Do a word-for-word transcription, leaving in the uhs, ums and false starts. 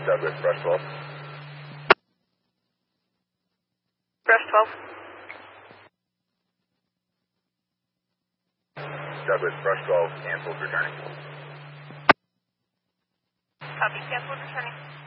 Douglas, brush twelve. Brush twelve. Douglas, brush twelve, canceled, returning. Copy, canceled, returning.